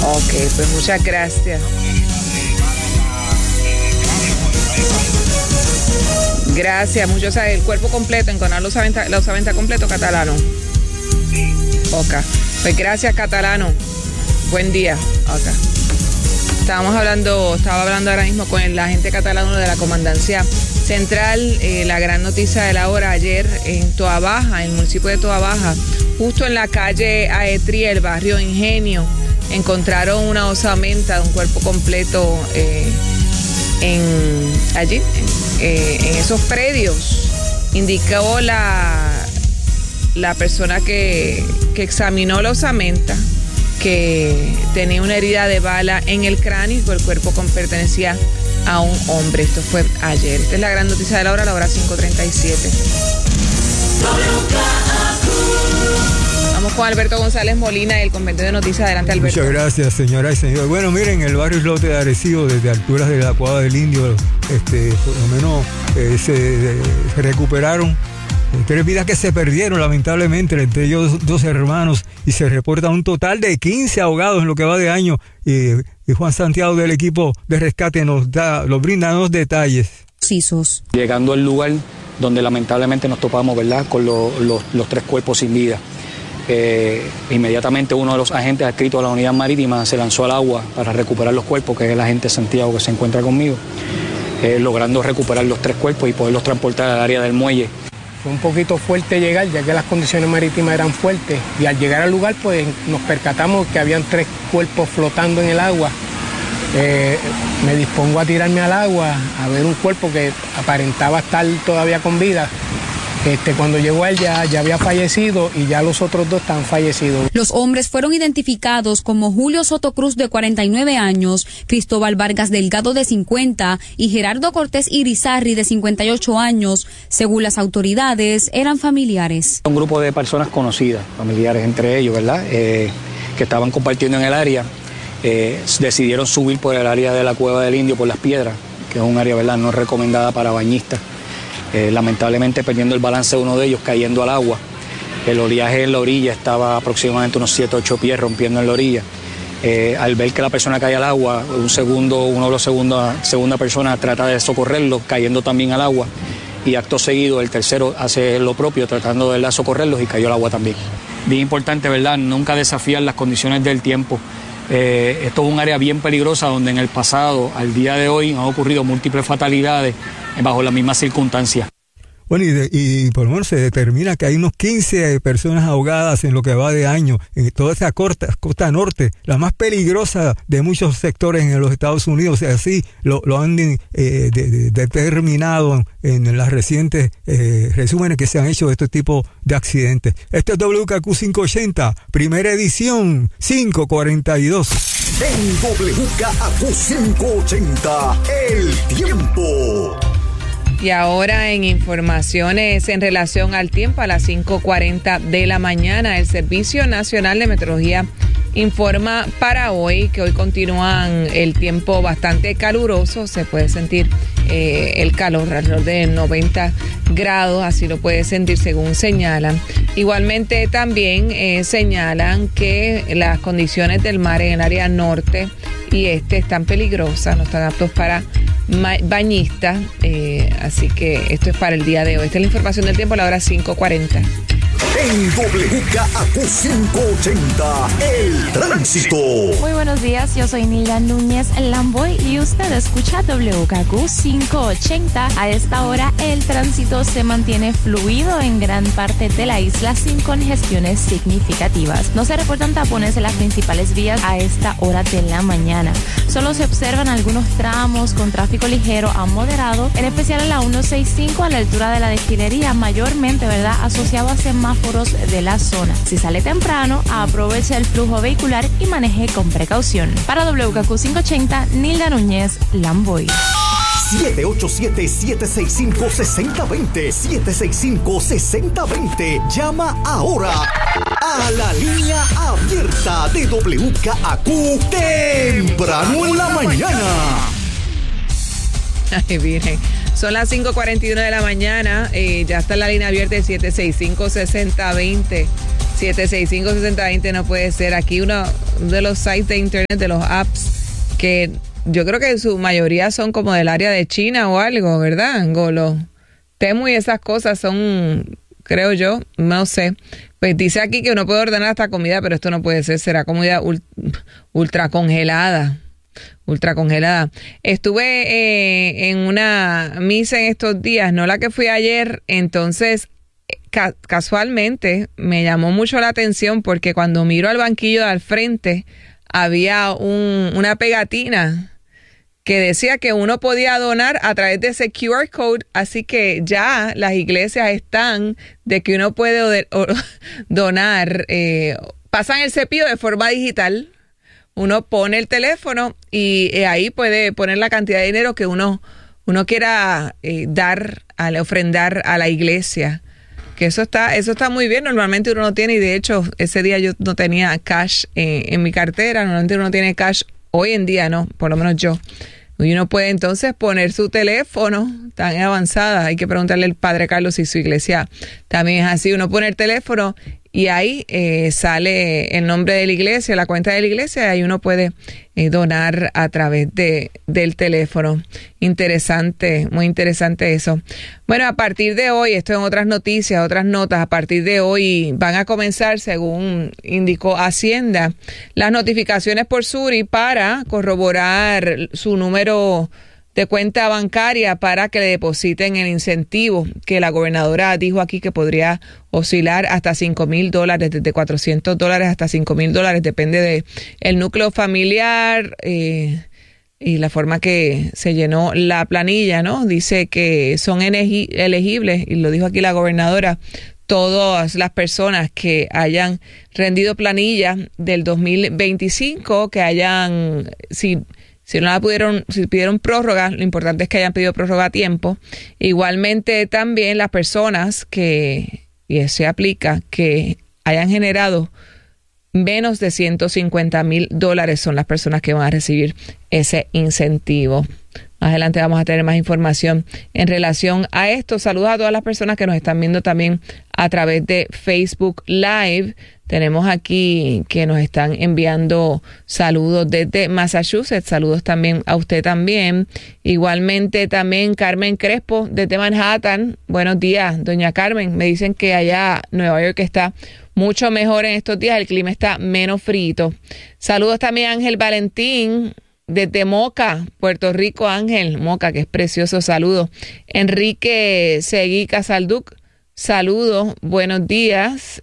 Ok, pues muchas gracias. Gracias, mucho. O sea, el cuerpo completo, enconar la osamenta completo, Catalano. Ok, pues gracias, Catalano. Buen día. Ok. Estaba hablando ahora mismo con el agente catalano de la Comandancia Central. La gran noticia de la hora ayer en Toabaja, en el municipio de Toabaja, justo en la calle Aetri, el barrio Ingenio, encontraron una osamenta de un cuerpo completo allí, en esos predios. Indicó la persona que examinó la osamenta que tenía una herida de bala en el cráneo y que el cuerpo pertenecía a un hombre. Esto fue ayer. Esta es la gran noticia de la hora 5:37. Vamos con Alberto González Molina del Convento de Noticias. Adelante, Alberto. Muchas gracias, señora y señor. Bueno, miren, el barrio Islote de Arecibo, desde alturas de la Cueva del Indio, por lo menos se recuperaron 3 vidas que se perdieron, lamentablemente, entre ellos 2 hermanos, y se reporta un total de 15 ahogados en lo que va de año. Y Juan Santiago, del equipo de rescate, nos brinda los detalles. Llegando al lugar donde lamentablemente nos topamos, ¿verdad?, con los 3 cuerpos sin vida. Inmediatamente uno de los agentes adscritos a la unidad marítima se lanzó al agua para recuperar los cuerpos, que es el agente Santiago que se encuentra conmigo, logrando recuperar los 3 cuerpos y poderlos transportar al área del muelle. Fue un poquito fuerte llegar, ya que las condiciones marítimas eran fuertes, y al llegar al lugar pues nos percatamos que habían 3 cuerpos flotando en el agua. Me dispongo a tirarme al agua a ver un cuerpo que aparentaba estar todavía con vida. Cuando llegó él ya había fallecido y ya los otros 2 están fallecidos. Los hombres fueron identificados como Julio Soto Cruz, de 49 años, Cristóbal Vargas Delgado, de 50, y Gerardo Cortés Irizarry, de 58 años. Según las autoridades, eran familiares. Un grupo de personas conocidas, familiares entre ellos, ¿verdad?, que estaban compartiendo en el área, decidieron subir por el área de la Cueva del Indio, por las piedras, que es un área, ¿verdad?, no recomendada para bañistas. Lamentablemente perdiendo el balance de uno de ellos, cayendo al agua. El oleaje en la orilla estaba aproximadamente unos 7 o 8 pies, rompiendo en la orilla. Al ver que la persona cae al agua, uno de los segunda persona trata de socorrerlo, cayendo también al agua, y acto seguido el tercero hace lo propio, tratando de socorrerlos, y cayó al agua también. Bien importante, ¿verdad?, nunca desafiar las condiciones del tiempo. Esto es un área bien peligrosa donde en el pasado, al día de hoy, han ocurrido múltiples fatalidades bajo las mismas circunstancias. Bueno, y por lo menos se determina que hay unos 15 personas ahogadas en lo que va de año, en toda esa costa norte, la más peligrosa de muchos sectores en los Estados Unidos. Así lo han determinado en las recientes resúmenes que se han hecho de este tipo de accidentes. Este es WKQ 580, primera edición, 5:42. En WKQ 580, el tiempo. Y ahora en informaciones en relación al tiempo, a las 5:40 de la mañana, el Servicio Nacional de Meteorología informa para hoy que hoy continúan el tiempo bastante caluroso. Se puede sentir el calor alrededor de 90 grados, así lo puede sentir según señalan. Igualmente también señalan que las condiciones del mar en el área norte y este están peligrosas, no están aptos para bañistas, así que esto es para el día de hoy. Esta es la información del tiempo a la hora 5:40. En WKQ 580, el tránsito. Muy buenos días, yo soy Nilda Núñez Lamboy y usted escucha WKQ 580. A esta hora el tránsito se mantiene fluido en gran parte de la isla sin congestiones significativas. No se reportan tapones en las principales vías a esta hora de la mañana. Solo se observan algunos tramos con tráfico ligero a moderado, en especial en la 165 a la altura de la destilería, mayormente, ¿verdad?, asociado a semáforos de la zona. Si sale temprano, aproveche el flujo vehicular y maneje con precaución. Para WKQ 580, Nilda Núñez Lamboy. 787-765-6020. 765-6020. Llama ahora a la línea abierta de WKQ temprano en la mañana. Ay, virgen. Son las 5:41 de la mañana, ya está la línea abierta de 765-6020. 765-6020 no puede ser. Aquí uno de los sites de internet, de los apps, que yo creo que su mayoría son como del área de China o algo, ¿verdad, Golo? Temu y esas cosas son, creo yo, no sé. Pues dice aquí que uno puede ordenar hasta comida, pero esto no puede ser, será comida ultra congelada. Ultra congelada. Estuve en una misa en estos días, no la que fui ayer, entonces casualmente me llamó mucho la atención porque cuando miro al banquillo de al frente había una pegatina que decía que uno podía donar a través de ese QR code, así que ya las iglesias están de que uno puede donar, pasan el cepillo de forma digital, uno pone el teléfono y ahí puede poner la cantidad de dinero que uno quiera dar, ofrendar a la iglesia. Que eso está muy bien, normalmente uno no tiene, y de hecho ese día yo no tenía cash en mi cartera, normalmente uno tiene cash, hoy en día no, por lo menos yo. Y uno puede entonces poner su teléfono, tan avanzada, hay que preguntarle al Padre Carlos si su iglesia también es así, uno pone el teléfono y ahí sale el nombre de la iglesia, la cuenta de la iglesia, y ahí uno puede donar a través del teléfono. Interesante, muy interesante eso. Bueno, a partir de hoy, esto en otras noticias, otras notas, a partir de hoy van a comenzar, según indicó Hacienda, las notificaciones por Suri para corroborar su número de cuenta bancaria para que le depositen el incentivo que la gobernadora dijo aquí que podría oscilar hasta $5,000, desde $400 hasta $5,000, depende de el núcleo familiar y la forma que se llenó la planilla, ¿no? Dice que son elegibles, y lo dijo aquí la gobernadora, todas las personas que hayan rendido planilla del 2025, que hayan, si no la si pidieron prórroga, lo importante es que hayan pedido prórroga a tiempo. Igualmente también las personas que, y se aplica, que hayan generado menos de $150,000 son las personas que van a recibir ese incentivo. Más adelante vamos a tener más información en relación a esto. Saludos a todas las personas que nos están viendo también a través de Facebook Live. Tenemos aquí que nos están enviando saludos desde Massachusetts. Saludos también a usted también. Igualmente también Carmen Crespo desde Manhattan. Buenos días, doña Carmen. Me dicen que allá Nueva York está mucho mejor en estos días. El clima está menos frío. Saludos también a Ángel Valentín desde Moca, Puerto Rico. Ángel, Moca, que es precioso. Saludos. Enrique Seguí Casalduc. Saludos. Buenos días.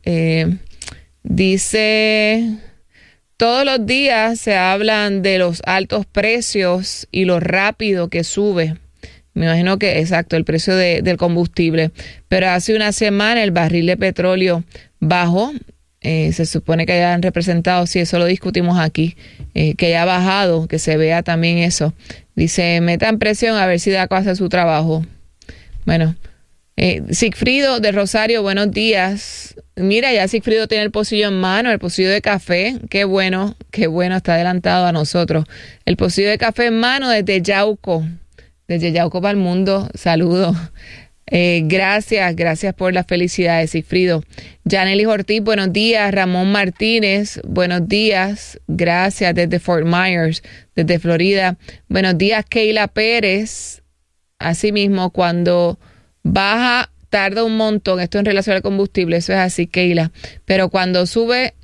Dice, todos los días se hablan de los altos precios y lo rápido que sube. Me imagino que, exacto, el precio del combustible. Pero hace una semana el barril de petróleo bajó. Se supone que hayan representado, sí, eso lo discutimos aquí, que haya bajado, que se vea también eso. Dice, metan presión a ver si DACO hace su trabajo. Bueno, Sigfrido de Rosario, buenos días. Mira, ya Sigfrido tiene el pocillo en mano, el pocillo de café. Qué bueno, está adelantado a nosotros. El pocillo de café en mano desde Yauco para el mundo. Saludos. Gracias por las felicidades, Sigfrido. Janely Ortiz, buenos días. Ramón Martínez, buenos días. Gracias desde Fort Myers, desde Florida. Buenos días, Keila Pérez. Asimismo, cuando baja, tarda un montón. Esto en relación al combustible, eso es así, Keila. Pero cuando sube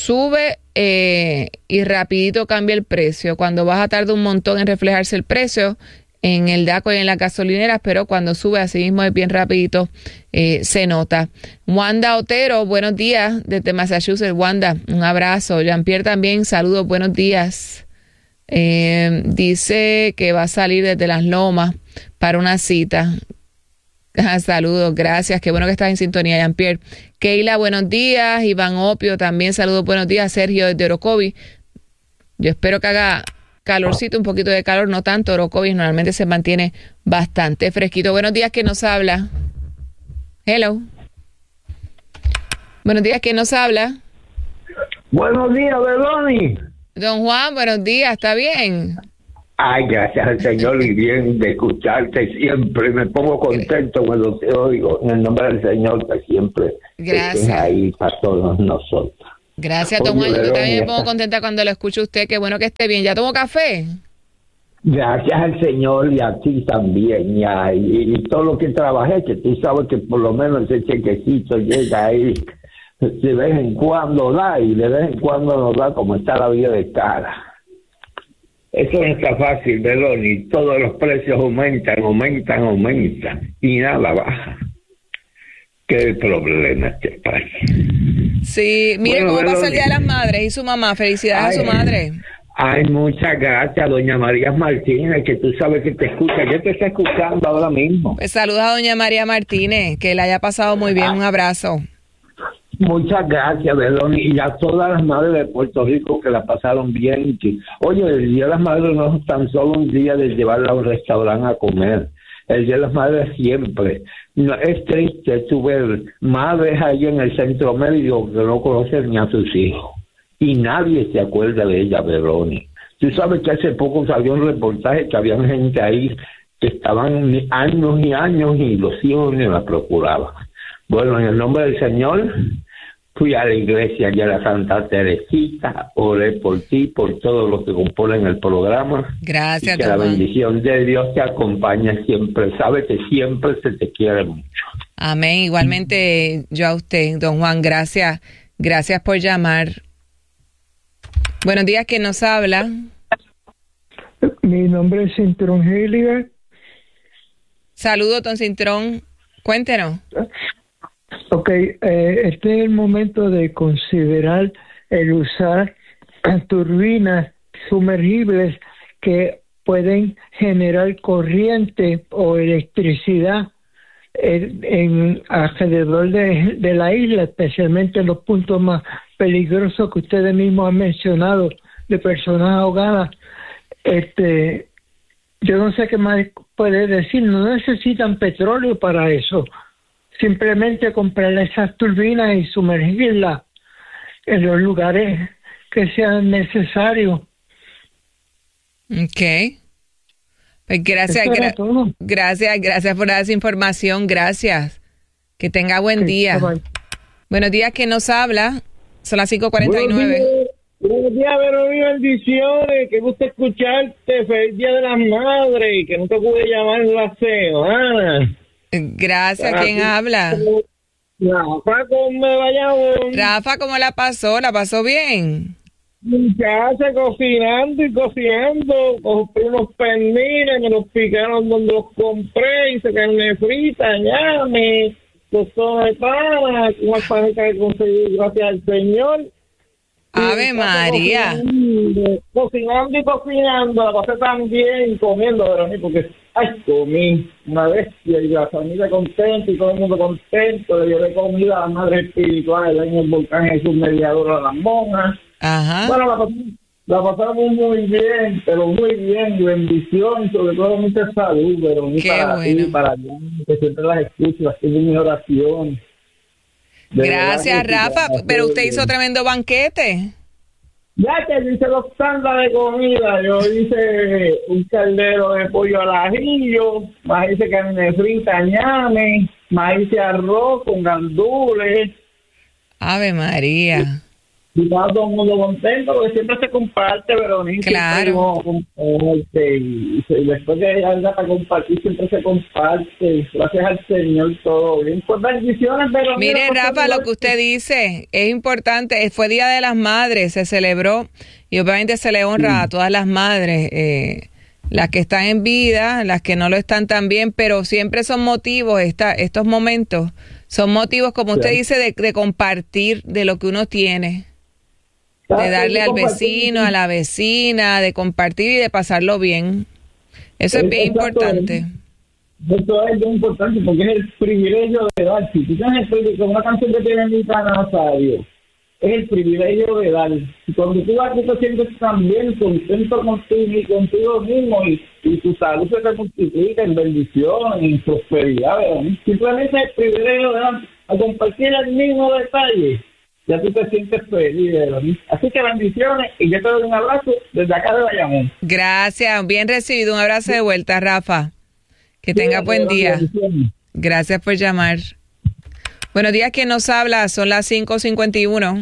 y rapidito cambia el precio. Cuando baja, tarda un montón en reflejarse el precio en el DACO y en las gasolineras, pero cuando sube así mismo es bien rapidito, se nota. Wanda Otero, buenos días desde Massachusetts. Wanda, un abrazo. Jean-Pierre también, saludos, buenos días. Dice que va a salir desde Las Lomas para una cita. Saludos, gracias, qué bueno que estás en sintonía, Jean-Pierre. Keila, buenos días. Iván Opio también, saludos, buenos días. Sergio desde Orocovis. Yo espero que haga calorcito, un poquito de calor, no tanto. Orocovis normalmente se mantiene bastante fresquito. Buenos días, ¿quién nos habla? Hello. Buenos días, ¿quién nos habla? Buenos días, Beloni. Don Juan, buenos días, ¿está bien? Ay, gracias al Señor y bien de escucharte siempre. Me pongo contento cuando te oigo. En el nombre del Señor, que siempre estés ahí para todos nosotros. Gracias, don Juan. Yo también me pongo contenta cuando lo escucho usted. Qué bueno que esté bien. ¿Ya tomó café? Gracias al Señor y a ti también. Y todo lo que trabajé, que tú sabes que por lo menos ese chequecito llega ahí de vez en cuando da y de vez en cuando nos da como está la vida de cara. Eso no está fácil, Beloni. Todos los precios aumentan y nada baja. ¿Qué problema este país? Sí, mire cómo pasa el Día de las Madres y su mamá. Felicidades a su madre. Ay, muchas gracias, doña María Martínez, que tú sabes que te escucha. Yo te estoy escuchando ahora mismo. Pues saluda a doña María Martínez, que le haya pasado muy bien. Un abrazo. Muchas gracias, Beloni, y a todas las madres de Puerto Rico que la pasaron bien. Oye, el Día de las Madres no es tan solo un día de llevarla a un restaurante a comer. El Día de las Madres siempre. No, es triste tú ver madres ahí en el centro médico que no conocen ni a sus hijos. Y nadie se acuerda de ella, Beloni. Tú sabes que hace poco salió un reportaje que había gente ahí que estaban años y años y los hijos ni la procuraban. Bueno, en el nombre del Señor, fui a la iglesia de la Santa Teresita, oré por ti, por todos los que componen el programa. Gracias, y que la bendición de Dios te acompañe siempre. Sabe que siempre se te quiere mucho. Amén. Igualmente yo a usted, don Juan. Gracias. Gracias por llamar. Buenos días, ¿quién nos habla? Mi nombre es Cintrón Hilliger. Saludos, don Cintrón. Cuéntenos. Ok, este es el momento de considerar el usar turbinas sumergibles que pueden generar corriente o electricidad alrededor de la isla, especialmente en los puntos más peligrosos que ustedes mismos han mencionado, de personas ahogadas. Yo no sé qué más puede decir, no necesitan petróleo para eso. Simplemente comprar esas turbinas y sumergirlas en los lugares que sean necesarios. Ok. Pues gracias por dar esa información. Gracias. Que tenga buen día. Bye. Buenos días, ¿quién nos habla? Son las 5:49. Buenos días, Verónica, bendiciones. Que gusta escucharte. Feliz Día de las Madres. Que no te pude llamar en la semana. Gracias. ¿Quién habla? Rafa, ¿cómo me vaya? Rafa, ¿cómo la pasó? ¿La pasó bien? En casa, cocinando. Compré unos pernines, me los picaron donde los compré. Hice carne frita, llame, tostones de pana, una panita que conseguí gracias al Señor. Ave María. Cocinando, la pasé tan bien comiendo, Verónica, porque comí una bestia y la familia contenta y todo el mundo contento. Le llevé comida a la madre espiritual en el volcán Jesús Mediador a las monjas. Ajá. Bueno, la pasamos muy bien, pero muy bien, y bendición, y sobre todo mucha salud, Verónica, para bueno. ti, para mí, que siempre las escucho, las tengo en mi oración. Gracias, Rafa, pero usted hizo tremendo banquete. Ya que hice los estándares de comida, yo hice un caldero de pollo al ajillo, más hice carne frita, ñame, más hice arroz con gandules. Ave María. Y todo el mundo contento, porque siempre se comparte, Verónica. Claro. Y después de algo para compartir, siempre se comparte. Gracias al Señor, todo bien. Pues bendiciones, Verónica. Mire, Rafa, lo que usted dice es importante. Fue Día de las Madres, se celebró, y obviamente se le honra a todas las madres, las que están en vida, las que no lo están también, pero siempre son motivos, estos momentos, son motivos, como usted dice, de compartir de lo que uno tiene. De darle al vecino, a la vecina, de compartir y de pasarlo bien. Eso es bien importante. Eso es bien importante porque es el privilegio de dar. Si tú tienes el privilegio, una canción que tiene mi Nazario, es el privilegio de dar. Y cuando tú vas, tú te sientes también contento contigo mismo y tu salud se te multiplica en bendición, en prosperidad. ¿Verdad? Simplemente el privilegio de dar, a compartir el mismo detalle. ya tú te sientes feliz, Verónica. Así que bendiciones y yo te doy un abrazo desde acá de Bayamón. Gracias, bien recibido. Un abrazo de vuelta, Rafa. Que tenga buen día. Gracias por llamar. Buenos días, ¿quién nos habla? Son las 5:51.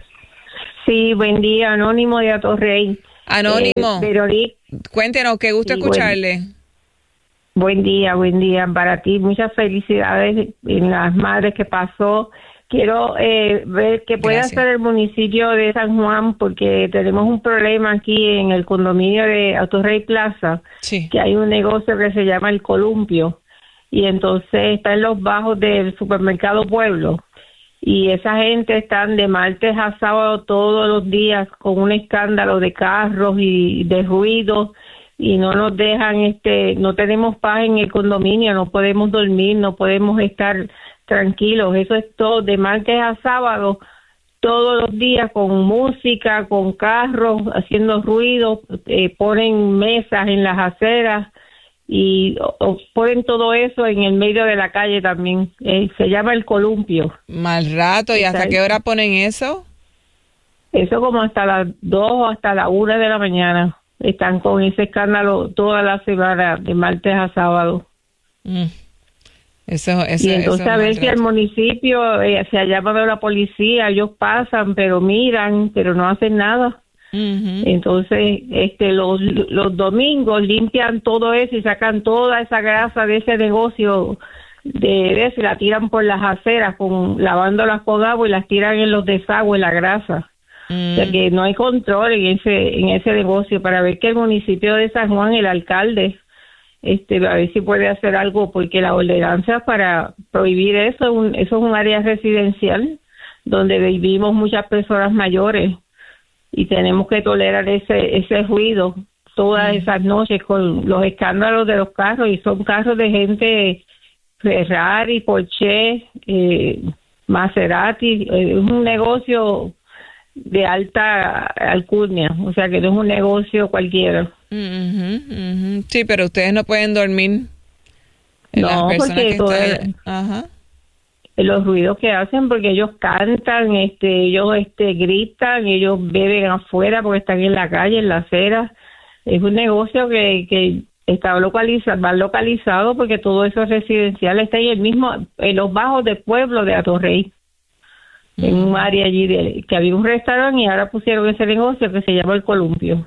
Sí, buen día, Anónimo de Atorrey. Anónimo, Verónica, cuéntenos, qué gusto escucharle. Buen día para ti. Muchas felicidades en las madres que pasó. Quiero ver qué puede hacer el municipio de San Juan, porque tenemos un problema aquí en el condominio de Atorrey Plaza, que hay un negocio que se llama El Columpio, y entonces está en los bajos del supermercado Pueblo. Y esa gente están de martes a sábado todos los días con un escándalo de carros y de ruido, y no nos dejan, no tenemos paz en el condominio, no podemos dormir, no podemos estar tranquilos. Eso es todo, de martes a sábado, todos los días con música, con carros, haciendo ruido, ponen mesas en las aceras y ponen todo eso en el medio de la calle también. Se llama El Columpio. Mal rato. ¿Y hasta qué hora ponen eso? Eso como hasta las 2 o hasta las 1 de la mañana. Están con ese escándalo toda la semana, de martes a sábado. Eso, y entonces a ver si el municipio se ha llamado a la policía, ellos pasan, pero miran, pero no hacen nada. Entonces, los domingos limpian todo eso y sacan toda esa grasa de ese negocio, se la tiran por las aceras, lavándolas con agua y las tiran en los desagües, la grasa. O sea que no hay control en ese negocio. Para ver que el municipio de San Juan, el alcalde, a ver si puede hacer algo, porque la ordenanza para prohibir eso es un área residencial donde vivimos muchas personas mayores y tenemos que tolerar ese ruido todas esas noches con los escándalos de los carros, y son carros de gente Ferrari, Porsche, Maserati. Es un negocio de alta alcurnia, o sea que no es un negocio cualquiera. Sí, pero ustedes no pueden dormir. No, porque los ruidos que hacen, porque ellos cantan, ellos gritan, ellos beben afuera porque están en la calle, en la acera. Es un negocio que está mal localizado, porque todo eso es residencial, está en los bajos del pueblo de Atorrey, en un área allí que había un restaurante y ahora pusieron ese negocio que se llama El Columpio.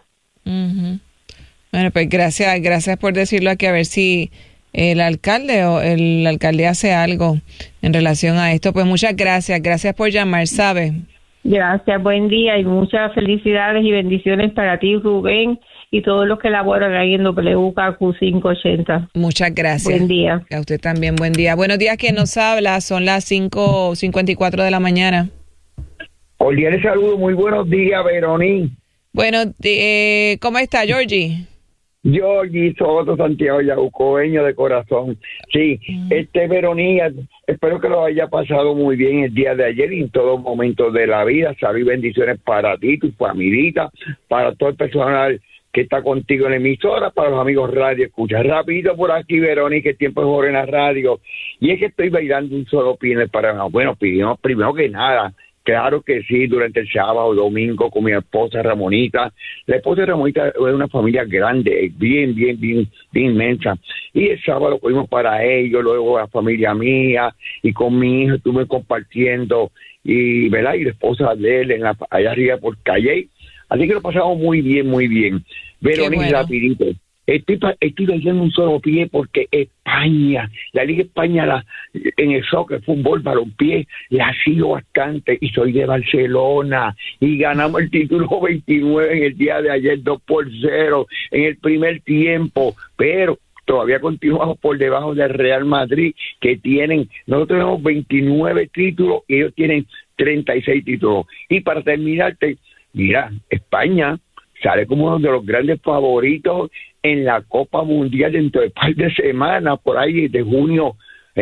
Bueno, pues gracias por decirlo aquí, a ver si el alcalde o el alcalde hace algo en relación a esto. Pues muchas gracias por llamar, ¿sabe? Gracias, buen día y muchas felicidades y bendiciones para ti, Rubén, y todos los que laboran ahí en WKQ 580. Muchas gracias. Buen día. A usted también, buen día. Buenos días, ¿quién nos habla? Son las 5:54 de la mañana. Cordiales saludos, muy buenos días, Verónica. Bueno, ¿cómo está, Georgie? Georgie Soto, Santiago Yaucoeño de corazón. Sí, Verónica, espero que lo haya pasado muy bien el día de ayer y en todos momentos de la vida. Salud y bendiciones para ti, tu familita, para todo el personal que está contigo en la emisora, para los amigos radio escucha. Rapidito por aquí, Verónica, el tiempo es hora en la radio. Y es que estoy bailando un solo pie en el Paraná. Bueno, pedimos primero que nada, claro que sí, durante el sábado, domingo, con mi esposa Ramonita. La esposa de Ramonita es una familia grande, bien inmensa. Y el sábado fuimos para ellos, luego la familia mía, y con mi hija estuve compartiendo, y ¿verdad? Y la esposa de él allá arriba por Calle. Así que lo pasamos muy bien. Verónica, rapidito. Estoy bailando un solo pie porque España, la Liga España en el soccer, fútbol, balompié, la sigo bastante y soy de Barcelona y ganamos el título 29 en el día de ayer 2-0 en el primer tiempo, pero todavía continuamos por debajo del Real Madrid, que nosotros tenemos 29 títulos y ellos tienen 36 títulos. Y para terminarte, mira, España sale como uno de los grandes favoritos en la Copa Mundial dentro de un par de semanas, por ahí desde junio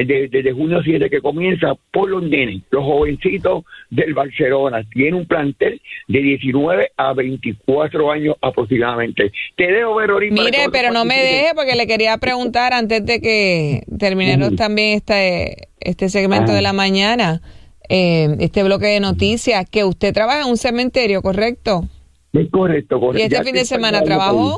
7 que comienza, por los nenes, los jovencitos del Barcelona. Tiene un plantel de 19 a 24 años aproximadamente. Te dejo ver ahorita. Mire, pero no me deje, porque le quería preguntar antes de que terminemos también este segmento de la mañana. este bloque de noticias, que usted trabaja en un cementerio, ¿correcto? Es correcto. ¿Y este fin de semana trabajó?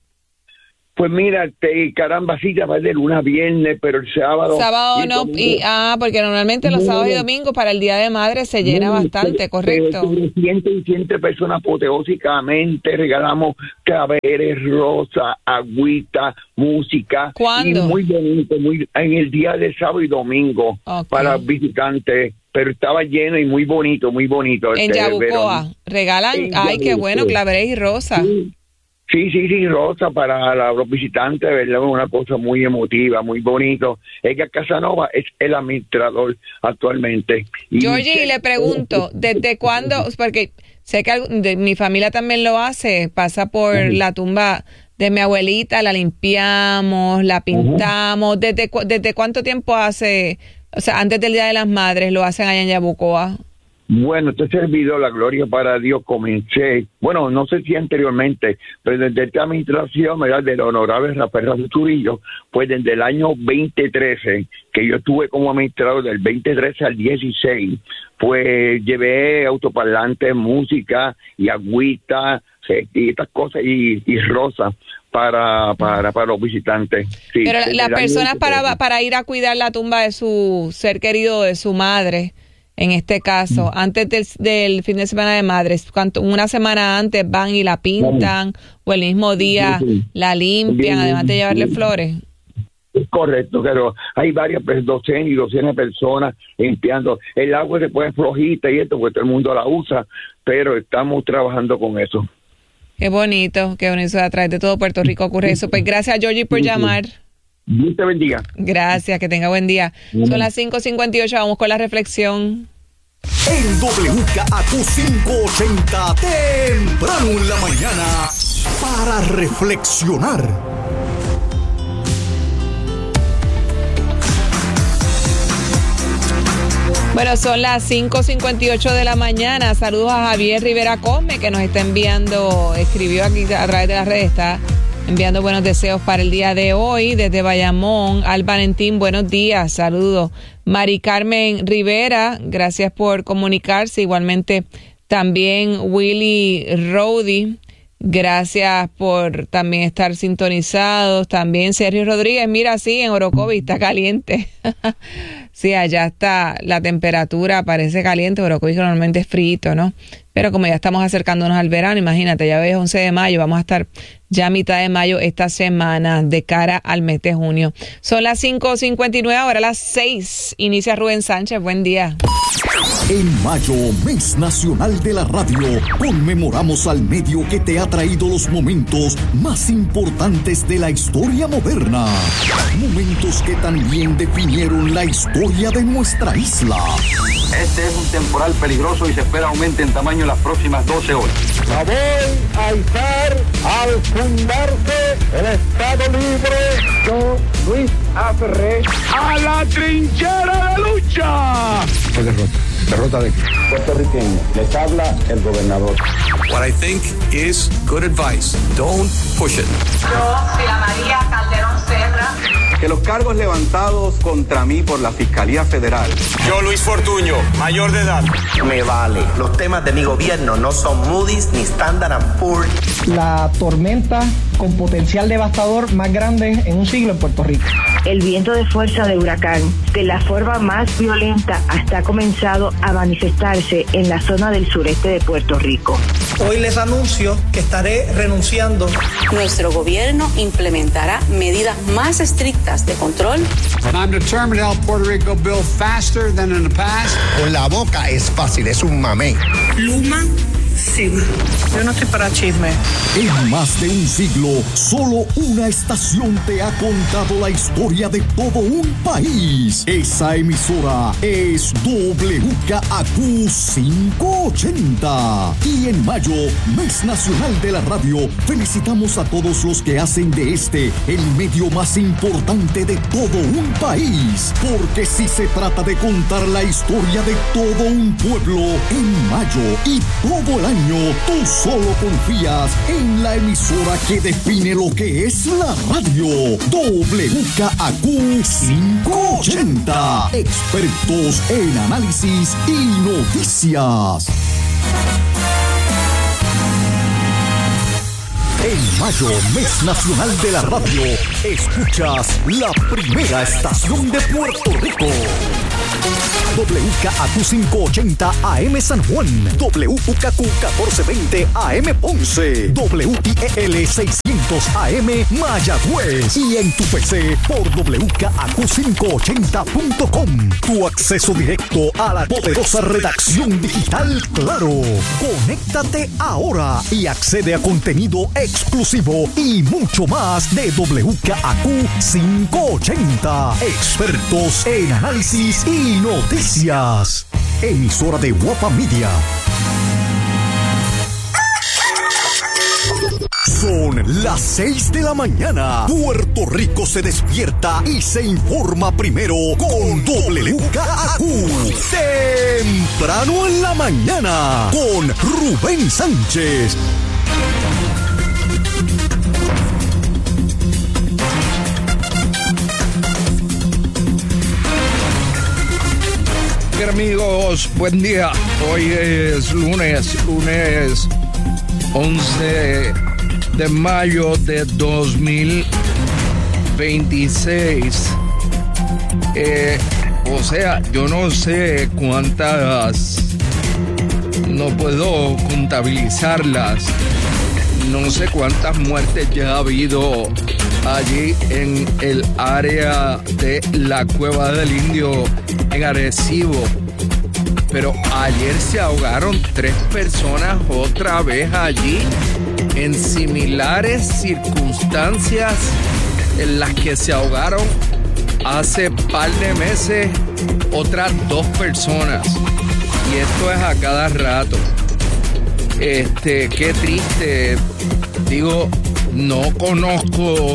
Pues mira, caramba, sí, ya va de lunes a viernes, pero el sábado... Sábado no, porque normalmente los sábados y domingos para el Día de Madre se llena bastante, ¿correcto? 100 personas apoteósicamente, regalamos claveres, rosas, agüita, música. ¿Cuándo? Y muy bonito, en el día de sábado y domingo, para visitantes. Pero estaba lleno y muy bonito, muy bonito. En Yabucoa, regalan, qué bueno, claveres y rosas. Sí, rosa para los visitantes, ¿verdad? Una cosa muy emotiva, muy bonito. Edgar Casanova es el administrador actualmente. Georgie, le pregunto, ¿desde cuándo? Porque sé que mi familia también lo hace, pasa por la tumba de mi abuelita, la limpiamos, la pintamos. ¿Desde cuánto tiempo hace, o sea, antes del Día de las Madres, lo hacen allá en Yabucoa? Bueno, este servidor, la gloria para Dios, comencé, bueno, no sé si anteriormente, pero desde esta administración, ¿verdad?, del honorable Rafael Turillo, pues desde el año 2013, que yo estuve como administrador del 2013 al 16, pues llevé autoparlantes, música y agüita, y estas cosas, y rosas para los visitantes. Sí, pero las personas para ir a cuidar la tumba de su ser querido, de su madre, en este caso, antes del fin de semana de madres, una semana antes van y la pintan, o el mismo día la limpian, además de llevarle flores. Correcto, pero hay varias docenas y docenas de personas limpiando. El agua se pone flojita y esto, porque todo el mundo la usa, pero estamos trabajando con eso. Qué bonito, a través de todo Puerto Rico ocurre eso. Pues gracias, Georgie, por llamar. Dios te bendiga. Gracias, que tenga buen día. Son las 5:58, vamos con la reflexión. En WKAQ 580, temprano en la mañana, para reflexionar. Bueno, son las 5:58 de la mañana. Saludos a Javier Rivera Cosme, que nos está escribió aquí a través de las redes, está enviando buenos deseos para el día de hoy. Desde Bayamón, Al Valentín, buenos días, saludos. Mari Carmen Rivera, gracias por comunicarse. Igualmente también Willy Rowdy, gracias por también estar sintonizados. También Sergio Rodríguez, mira, sí, en Orocovi está caliente. Sí, allá está la temperatura, parece caliente. Orocovi normalmente es frío, ¿no? Pero como ya estamos acercándonos al verano, imagínate, ya ves, 11 de mayo, vamos a estar ya a mitad de mayo esta semana de cara al mes de junio. Son las 5:59, ahora las 6. Inicia Rubén Sánchez, buen día. En mayo, mes nacional de la radio, conmemoramos al medio que te ha traído los momentos más importantes de la historia moderna. Momentos que también definieron la historia de nuestra isla. Este es un temporal peligroso y se espera aumente en tamaño en las próximas 12 horas. La voy a izar al fundarse el Estado Libre. Yo, Luis A. Ferré, a la trinchera de lucha. ¿Qué derrota? ¿Derrota de qué? Puertorriqueño, les habla el gobernador. What I think is good advice. Don't push it. Yo, Sila María Calderón Serra. Que los cargos levantados contra mí por la Fiscalía Federal. Yo, Luis Fortuño, mayor de edad. Me vale. Los temas de mi gobierno no son Moody's ni Standard & Poor's. La tormenta con potencial devastador más grande en un siglo en Puerto Rico. El viento de fuerza de huracán, de la forma más violenta, hasta ha comenzado a manifestarse en la zona del sureste de Puerto Rico. Hoy les anuncio que estaré renunciando. Nuestro gobierno implementará medidas más estrictas de control. And I'm determined to help Puerto Rico build faster than in the past. Con la boca es fácil, es un mamey. Luma. Sí. Yo no estoy para chisme. En más de un siglo, solo una estación te ha contado la historia de todo un país. Esa emisora es WKAQ 580. Y en mayo, mes nacional de la radio, felicitamos a todos los que hacen de este el medio más importante de todo un país. Porque si se trata de contar la historia de todo un pueblo, en mayo y todo el año tú solo confías en la emisora que define lo que es la radio. WKAQ 580. Expertos en análisis y noticias. En mayo, mes nacional de la radio, escuchas la primera estación de Puerto Rico. WKAQ 580 AM San Juan, WKQ 1420 AM Ponce, WIEL 600 AM Mayagüez y en tu PC por WKAQ580.com. Tu acceso directo a la poderosa redacción digital Claro. Conéctate ahora y accede a contenido exclusivo y mucho más de WKAQ 580. Expertos en análisis y noticias. Emisora de Guapa Media. Son las 6 de la mañana. Puerto Rico se despierta y se informa primero con WKAQ. Temprano en la mañana con Rubén Sánchez. Amigos, buen día. Hoy es lunes 11 de mayo de 2026. O sea, yo no sé cuántas, no puedo contabilizarlas. No sé cuántas muertes ya ha habido allí en el área de la Cueva del Indio en Arecibo. Pero ayer se ahogaron 3 personas otra vez allí en similares circunstancias en las que se ahogaron hace par de meses otras 2 personas. Y esto es a cada rato. Qué triste. Digo, no conozco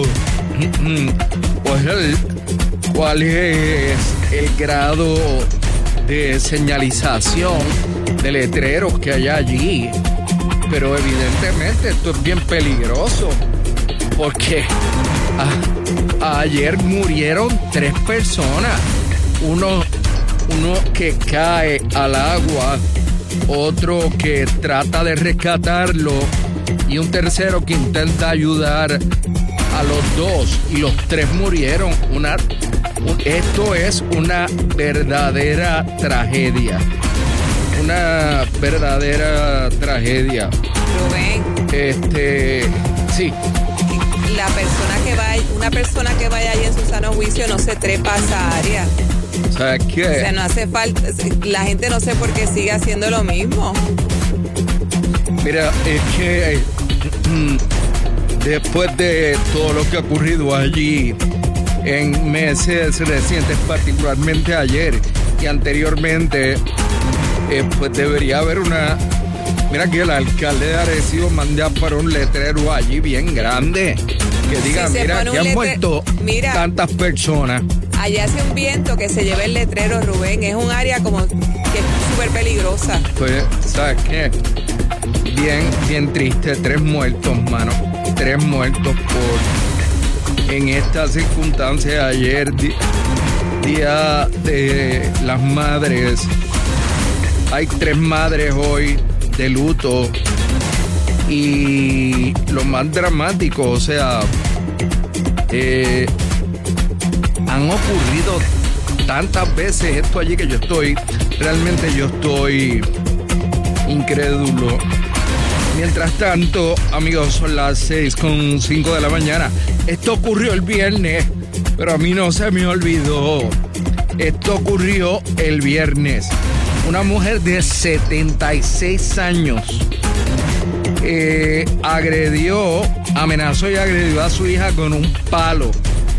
cuál es el grado de señalización de letreros que hay allí, pero evidentemente esto es bien peligroso porque ayer murieron 3 personas, uno que cae al agua, otro que trata de rescatarlo y un tercero que intenta ayudar a los 2 y los 3 murieron. Esto es una verdadera tragedia. Una verdadera tragedia. Rubén. Sí. Una persona que vaya ahí en su sano juicio no se trepa a esa área. ¿Sabes qué? O sea, no hace falta. La gente no sé por qué sigue haciendo lo mismo. Mira, es que después de todo lo que ha ocurrido allí en meses recientes, particularmente ayer y anteriormente, pues debería haber una... Mira que el alcalde de Arecibo mande a para un letrero allí bien grande que diga, mira, que han muerto tantas personas. Allá hace un viento que se lleva el letrero, Rubén. Es un área como que es súper peligrosa. Pues, ¿sabes qué? Bien triste. 3 muertos, mano. 3 muertos en estas circunstancias. Ayer, día de las madres. Hay 3 madres hoy de luto. Y lo más dramático, o sea, han ocurrido tantas veces esto allí que yo estoy incrédulo. Mientras tanto, amigos, son las 6:05 de la mañana. Esto ocurrió el viernes, pero a mí no se me olvidó. Esto ocurrió el viernes. Una mujer de 76 años amenazó y agredió a su hija con un palo.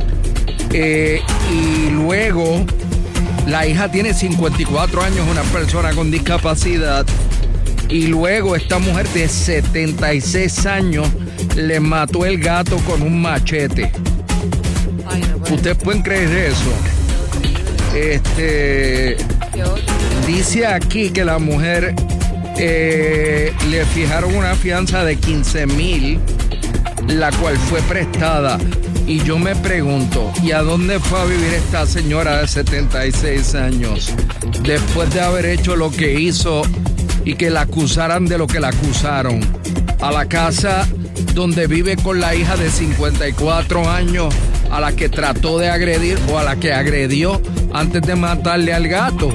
Y luego, la hija tiene 54 años, una persona con discapacidad. Y luego esta mujer de 76 años le mató el gato con un machete. Ay, no puede. ¿Ustedes pueden creer eso? Dice aquí que la mujer le fijaron una fianza de 15,000, la cual fue prestada. Y yo me pregunto, ¿y a dónde fue a vivir esta señora de 76 años? Después de haber hecho lo que hizo y que la acusaran de lo que la acusaron. A la casa donde vive con la hija de 54 años, a la que trató de agredir o a la que agredió antes de matarle al gato.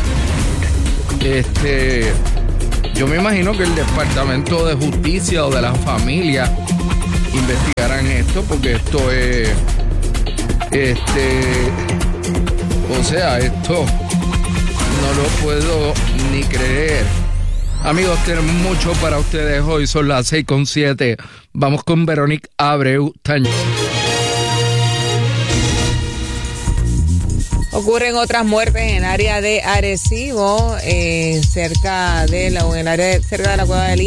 Yo me imagino que el Departamento de Justicia o de la familia investigarán esto, porque esto es, o sea, esto no lo puedo ni creer. Amigos, tenemos mucho para ustedes hoy, son las 6:07. Vamos con Verónica Abreu Tañón. Ocurren otras muertes en el área de Arecibo, cerca de la cueva de